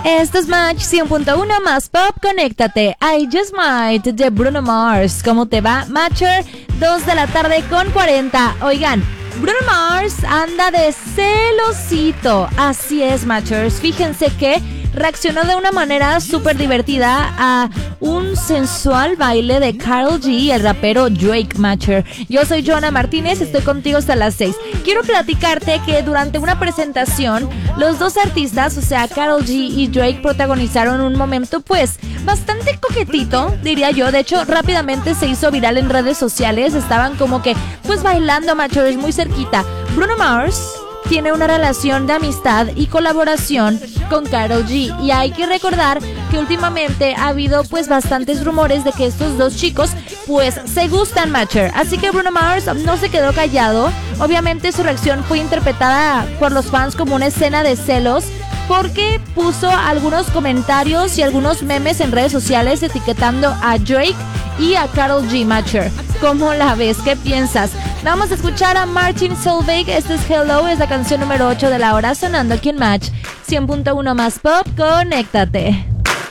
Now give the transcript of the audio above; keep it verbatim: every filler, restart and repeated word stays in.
Esto es Match cien punto uno más Pop, conéctate. I Just Might de Bruno Mars. ¿Cómo te va, Matcher? dos de la tarde con cuarenta. Oigan, Bruno Mars anda de celosito. Así es, Matchers. Fíjense que reaccionó de una manera súper divertida a un sensual baile de Karol G y el rapero Drake, Matcher. Yo soy Joana Martínez, estoy contigo hasta las seis. Quiero platicarte que durante una presentación, los dos artistas, o sea, Karol G y Drake, protagonizaron un momento pues bastante coquetito, diría yo. De hecho, rápidamente se hizo viral en redes sociales. Estaban como que pues bailando, Matchers, muy cerquita. Bruno Mars tiene una relación de amistad y colaboración con Karol G, y hay que recordar que últimamente ha habido pues bastantes rumores de que estos dos chicos pues se gustan, Matcher. Así que Bruno Mars no se quedó callado. Obviamente su reacción fue interpretada por los fans como una escena de celos, porque puso algunos comentarios y algunos memes en redes sociales etiquetando a Drake y a Karol G, Matcher. ¿Cómo la ves? ¿Qué piensas? Vamos a escuchar a Martin Solveig. Este es Hello, es la canción número ocho de la hora, sonando aquí en Match cien punto uno más Pop. Conéctate.